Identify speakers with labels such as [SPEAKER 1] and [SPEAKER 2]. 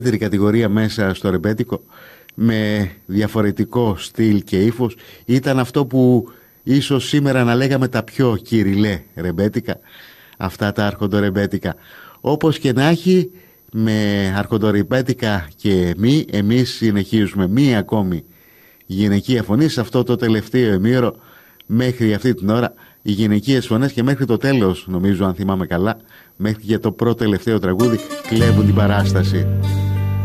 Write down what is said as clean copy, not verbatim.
[SPEAKER 1] κατηγορία μέσα στο ρεμπέτικο, με διαφορετικό στυλ και ύφος. Ήταν αυτό που ίσως σήμερα να λέγαμε τα πιο κυριλέ ρεμπέτικα, αυτά τα αρχοντορεμπέτικα. Όπως και να έχει, με αρχοντορεμπέτικα και εμείς συνεχίζουμε μία ακόμη γυναικεία φωνή σε αυτό το τελευταίο ημίωρο. Μέχρι αυτή την ώρα οι γυναικείες φωνές, και μέχρι το τέλος, νομίζω, αν θυμάμαι καλά, μέχρι και το πρώτο τελευταίο τραγούδι, κλέβουν την παράσταση.